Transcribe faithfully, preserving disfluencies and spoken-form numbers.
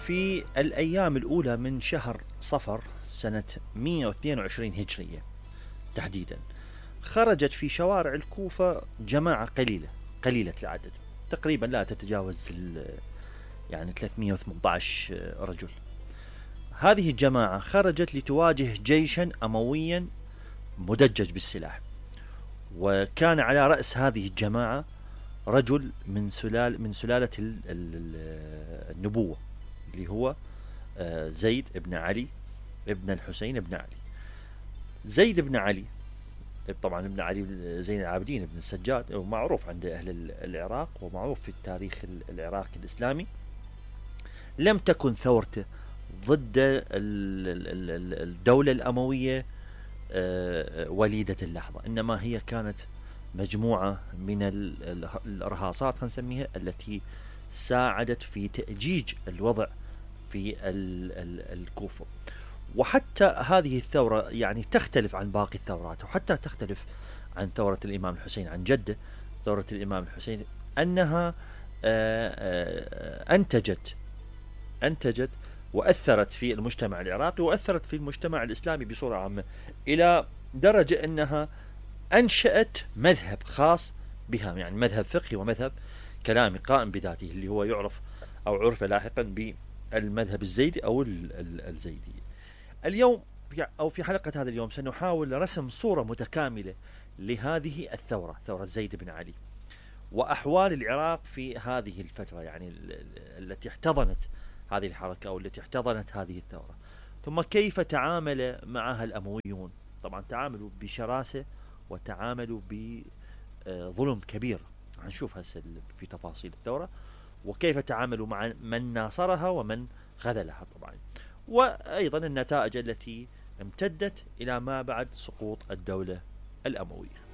في الأيام الأولى من شهر صفر سنة مئة واثنين وعشرين هجرية تحديدا، خرجت في شوارع الكوفة جماعة قليلة قليلة العدد، تقريبا لا تتجاوز يعني ثلاثمئة وثمانية عشر رجل. هذه الجماعة خرجت لتواجه جيشا أمويا مدجج بالسلاح، وكان على رأس هذه الجماعة رجل من سلال من سلالة النبوة اللي هو زيد بن علي ابن الحسين بن علي. زيد بن علي طبعا ابن علي زين العابدين ابن السجاد، ومعروف عند أهل العراق ومعروف في التاريخ العراقي الإسلامي. لم تكن ثورته ضد الدولة الأموية وليدة اللحظة، إنما هي كانت مجموعة من الإرهاصات خلينا نسميها التي ساعدت في تأجيج الوضع في الكوفة. وحتى هذه الثورة يعني تختلف عن باقي الثورات، وحتى تختلف عن ثورة الإمام الحسين عن جده ثورة الإمام الحسين، أنها أنتجت أنتجت وأثرت في المجتمع العراقي وأثرت في المجتمع الإسلامي بصورة عامة، إلى درجة أنها أنشأت مذهب خاص بها، يعني مذهب فقهي ومذهب كلامي قائم بذاته اللي هو يعرف أو عرف لاحقا بالمذهب الزيدي أو الزيدي. اليوم أو في حلقة هذا اليوم سنحاول رسم صورة متكاملة لهذه الثورة، ثورة زيد بن علي، وأحوال العراق في هذه الفترة، يعني التي احتضنت هذه الحركة أو التي احتضنت هذه الثورة، ثم كيف تعامل معها الأمويون. طبعا تعاملوا بشراسة وتعاملوا بظلم كبير، هنشوف هسه في تفاصيل الثورة، وكيف تعاملوا مع من ناصرها ومن خذلها طبعا، وأيضا النتائج التي امتدت إلى ما بعد سقوط الدولة الأموية.